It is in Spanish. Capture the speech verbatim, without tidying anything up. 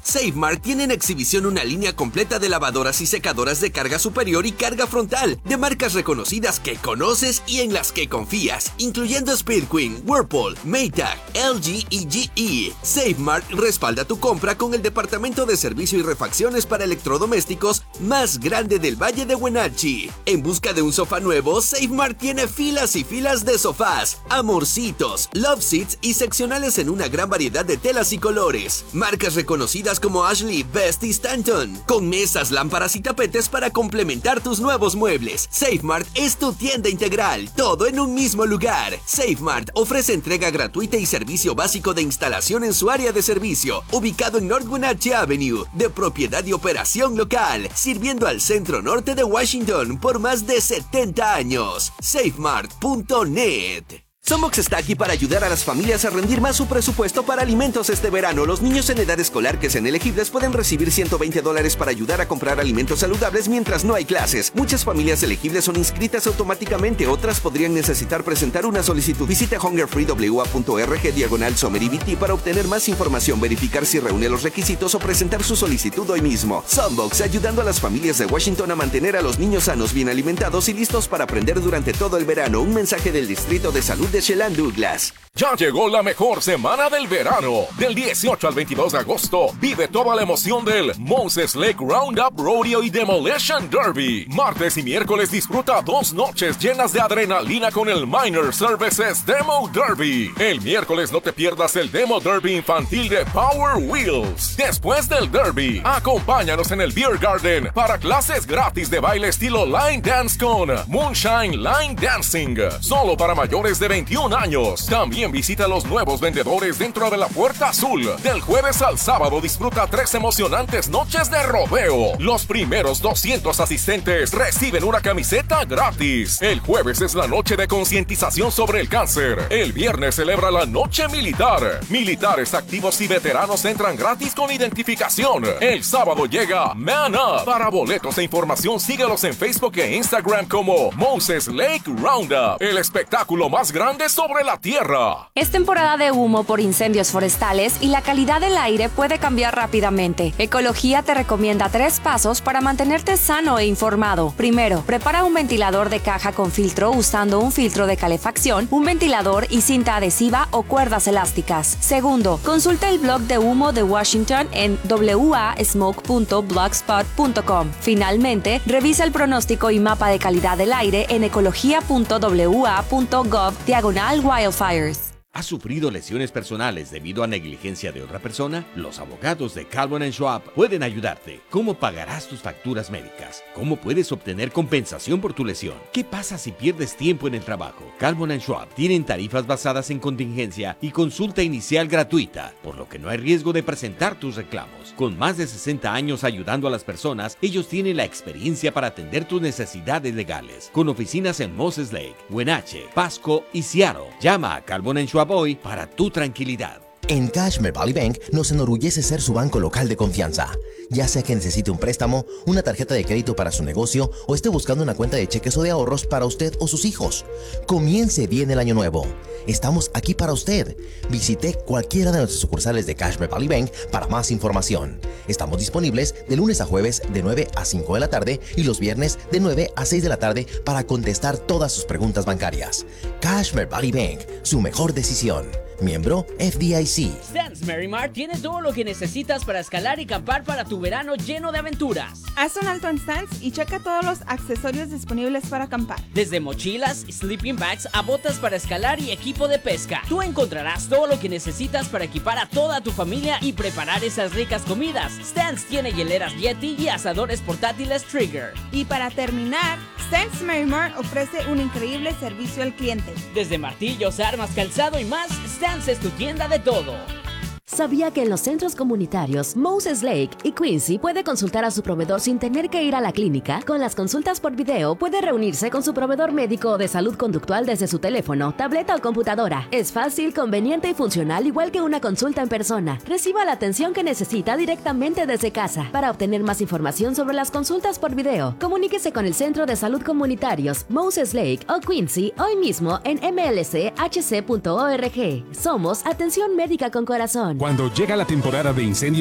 SafeMart tiene en exhibición una línea completa de lavadoras y secadoras de carga superior y carga frontal, de marcas reconocidas que conoces y en las que confías, incluyendo Speed Queen, Whirlpool, Maytag, L G y G E. SafeMart respalda tu compra con el departamento de servicio y refacciones para electrodomésticos más grande del Valle de Wenatchee. En busca de un sofá nuevo, SafeMart tiene filas y filas de sofás, amorcitos, love seats y seccionales en una gran variedad de telas y colores. Marcas reconocidas como Ashley, Best y Stanton, con mesas, lámparas y tapetes para complementar tus nuevos muebles. SafeMart es tu tienda integral, todo en un mismo lugar. SafeMart ofrece entrega gratuita y servicio básico de instalación en su área de servicio, ubicado en North Wenatchee Avenue, de propiedad y operación local, sirviendo al centro norte de Washington por más de setenta años. safemart punto net. Sunbox está aquí para ayudar a las familias a rendir más su presupuesto para alimentos este verano. Los niños en edad escolar que sean elegibles pueden recibir ciento veinte dólares para ayudar a comprar alimentos saludables mientras no hay clases. Muchas familias elegibles son inscritas automáticamente, otras podrían necesitar presentar una solicitud. Visite hungerfreewa.org diagonal Summer E B T para obtener más información, verificar si reúne los requisitos o presentar su solicitud hoy mismo. Sunbox, ayudando a las familias de Washington a mantener a los niños sanos, bien alimentados y listos para aprender durante todo el verano. Un mensaje del Distrito de Salud de Chelan Douglas. Ya llegó la mejor semana del verano. Del dieciocho al veintidós de agosto, vive toda la emoción del Moses Lake Roundup Rodeo y Demolition Derby. Martes y miércoles disfruta dos noches llenas de adrenalina con el Minor Services Demo Derby. El miércoles no te pierdas el Demo Derby infantil de Power Wheels. Después del Derby, acompáñanos en el Beer Garden para clases gratis de baile estilo Line Dance con Moonshine Line Dancing. Solo para mayores de veintiún años. También visita los nuevos vendedores dentro de la Puerta Azul. Del jueves al sábado disfruta tres emocionantes noches de rodeo. Los primeros doscientos asistentes reciben una camiseta gratis. El jueves es la noche de concientización sobre el cáncer. El viernes celebra la noche militar. Militares activos y veteranos entran gratis con identificación. El sábado llega Man Up. Para boletos e información síguelos en Facebook e Instagram como Moses Lake Roundup. El espectáculo más grande sobre la tierra. Es temporada de humo por incendios forestales y la calidad del aire puede cambiar rápidamente. Ecología te recomienda tres pasos para mantenerte sano e informado. Primero, prepara un ventilador de caja con filtro usando un filtro de calefacción, un ventilador y cinta adhesiva o cuerdas elásticas. Segundo, consulta el blog de humo de Washington en w a smoke punto blogspot punto com. Finalmente, revisa el pronóstico y mapa de calidad del aire en ecología punto w a punto gov diagonal wildfires. ¿Has sufrido lesiones personales debido a negligencia de otra persona? Los abogados de Calvin and Schwab pueden ayudarte. ¿Cómo pagarás tus facturas médicas? ¿Cómo puedes obtener compensación por tu lesión? ¿Qué pasa si pierdes tiempo en el trabajo? Calvin and Schwab tienen tarifas basadas en contingencia y consulta inicial gratuita, por lo que no hay riesgo de presentar tus reclamos. Con más de sesenta años ayudando a las personas, ellos tienen la experiencia para atender tus necesidades legales. Con oficinas en Moses Lake, Wenatchee, Pasco y Seattle. Llama a Calvin and Schwab hoy para tu tranquilidad. En Cashmere Valley Bank nos enorgullece ser su banco local de confianza. Ya sea que necesite un préstamo, una tarjeta de crédito para su negocio o esté buscando una cuenta de cheques o de ahorros para usted o sus hijos. Comience bien el año nuevo. Estamos aquí para usted. Visite cualquiera de nuestras sucursales de Cashmere Valley Bank para más información. Estamos disponibles de lunes a jueves de nueve a cinco de la tarde y los viernes de nueve a seis de la tarde para contestar todas sus preguntas bancarias. Cashmere Valley Bank, su mejor decisión. Miembro F D I C. Stans Merrimar tiene todo lo que necesitas para escalar y acampar para tu verano lleno de aventuras. Haz un alto en Stans y checa todos los accesorios disponibles para acampar. Desde mochilas, sleeping bags a botas para escalar y equipo de pesca. Tú encontrarás todo lo que necesitas para equipar a toda tu familia y preparar esas ricas comidas. Stans tiene hieleras Yeti y asadores portátiles Trigger. Y para terminar, Stans Merrimar ofrece un increíble servicio al cliente. Desde martillos, armas, calzado y más, Stans es tu tienda de todo. ¿Sabía que en los centros comunitarios Moses Lake y Quincy puede consultar a su proveedor sin tener que ir a la clínica? Con las consultas por video puede reunirse con su proveedor médico o de salud conductual desde su teléfono, tableta o computadora. Es fácil, conveniente y funcional igual que una consulta en persona. Reciba la atención que necesita directamente desde casa. Para obtener más información sobre las consultas por video, comuníquese con el Centro de Salud Comunitarios Moses Lake o Quincy hoy mismo en m l c h c punto org. Somos Atención Médica con Corazón. Cuando llega la temporada de incendios